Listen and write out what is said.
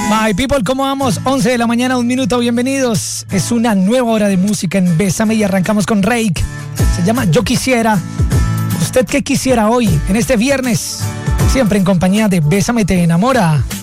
My people, ¿cómo vamos? 11 de la mañana, 1 minuto, bienvenidos. Es una nueva hora de música en Bésame y arrancamos con Rake. Se llama Yo Quisiera. ¿Usted qué quisiera hoy, en este viernes? Siempre en compañía de Bésame Te Enamora.